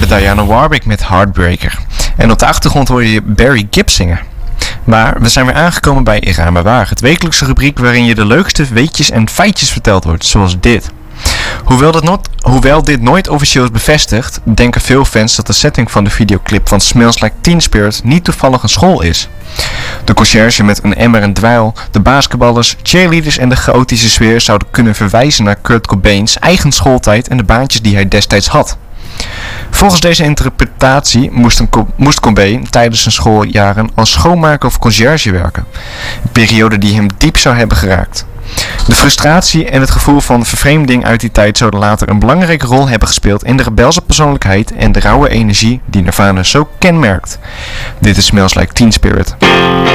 Diana Warwick met Heartbreaker. En op de achtergrond hoor je Barry Gibb zingen. Maar we zijn weer aangekomen bij Raar maar Waar, het wekelijkse rubriek waarin je de leukste weetjes en feitjes verteld wordt, zoals dit. Hoewel dit nooit officieel is bevestigd, denken veel fans dat de setting van de videoclip van Smells Like Teen Spirit niet toevallig een school is. De conciërge met een emmer en dweil, de basketballers, cheerleaders en de chaotische sfeer zouden kunnen verwijzen naar Kurt Cobains eigen schooltijd en de baantjes die hij destijds had. Volgens deze interpretatie moest Cobain tijdens zijn schooljaren als schoonmaker of conciërge werken, een periode die hem diep zou hebben geraakt. De frustratie en het gevoel van vervreemding uit die tijd zouden later een belangrijke rol hebben gespeeld in de rebelse persoonlijkheid en de rauwe energie die Nirvana zo kenmerkt. Dit is Smells Like Teen Spirit.